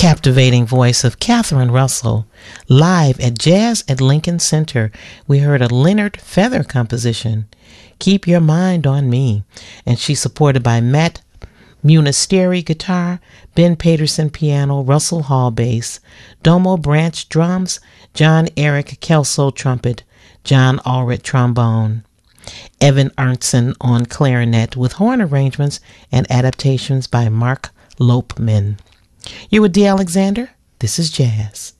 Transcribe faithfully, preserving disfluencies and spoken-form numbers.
captivating voice of Catherine Russell. Live at Jazz at Lincoln Center, we heard a Leonard Feather composition, Keep Your Mind on Me, and she's supported by Matt Munisteri guitar, Ben Paterson piano, Russell Hall bass, Domo Branch drums, John Eric Kelso trumpet, John Allred trombone, Evan Ernstson on clarinet with horn arrangements and adaptations by Mark Lopeman. You're with D. Alexander. This is Jazz.